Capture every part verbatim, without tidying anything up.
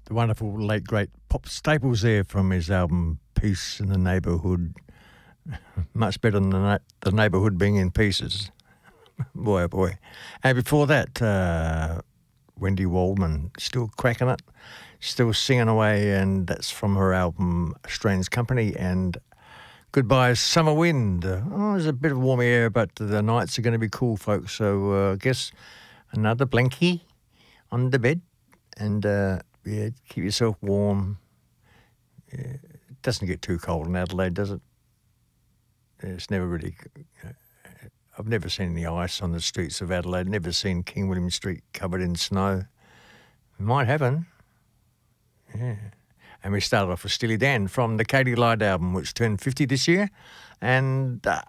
the wonderful late great Pop Staples there from his album Peace in the Neighbourhood. Much better than the, na- the neighbourhood being in pieces. Boy, oh boy. And before that, uh, Wendy Waldman, still cracking it, still singing away, and that's from her album Strange Company. And Goodbye Summer Wind. Uh, oh, there's a bit of warm air, but the nights are going to be cool, folks. So uh, I guess another blankie on the bed, and uh, yeah, keep yourself warm. Yeah, it doesn't get too cold in Adelaide, does it? It's never really... Uh, I've never seen any ice on the streets of Adelaide, never seen King William Street covered in snow. It might happen. Yeah. And we started off with Steely Dan from the Katy Light album, which turned fifty this year. And uh,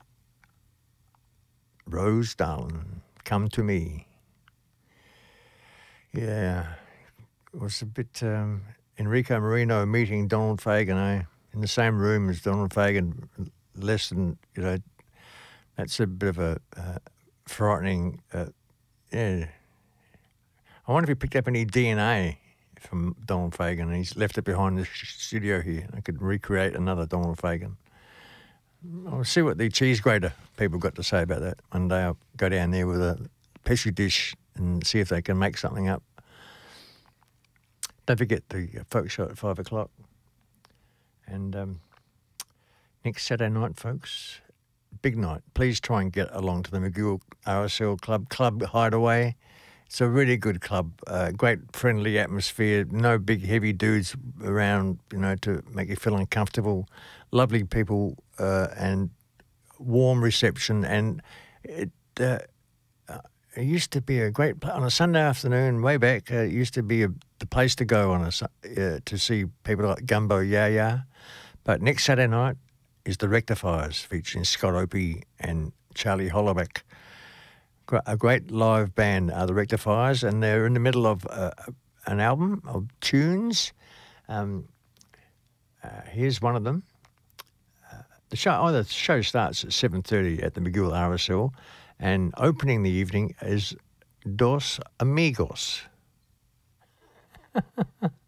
Rose Darling, Come to Me. Yeah, it was a bit um, Enrico Marino meeting Donald Fagen, eh? In the same room as Donald Fagen, less than, you know, that's a bit of a uh, frightening, uh, yeah. I wonder if he picked up any D N A from Donald Fagen and he's left it behind the studio here. I could recreate another Donald Fagen. I'll see what the cheese grater people got to say about that. One day I'll go down there with a petri dish and see if they can make something up. Don't forget the folk show at five o'clock. And um, next Saturday night, folks, big night. Please try and get along to the Magill R S L Club, Club Hideaway. It's a really good club, uh, great friendly atmosphere, no big heavy dudes around, you know, to make you feel uncomfortable. Lovely people uh, and warm reception. And it, uh, uh, it used to be a great place. On a Sunday afternoon, way back, uh, it used to be a, the place to go on a, uh, to see people like Gumbo Ya Ya. But next Saturday night is the Rectifiers, featuring Scott Opie and Charlie Hollaback. A great live band, uh, the Rectifiers, and they're in the middle of uh, an album of tunes. Um, uh, here's one of them. Uh, the show, oh, the show starts at seven thirty at the Magill R S L, and opening the evening is Dos Amigos.